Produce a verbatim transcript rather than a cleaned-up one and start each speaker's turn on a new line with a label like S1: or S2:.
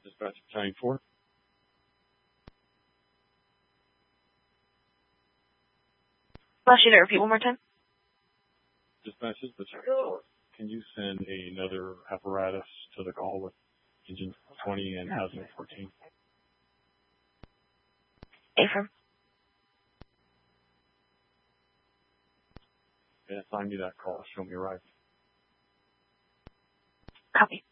S1: Dispatch Battalion four.
S2: Flash you to repeat one more time.
S1: Dispatches Battalion four. Can you send another apparatus to the call with engine twenty and housing fourteen?
S2: Affirm.
S1: Yeah, assign me that call. Show me right.
S2: Copy.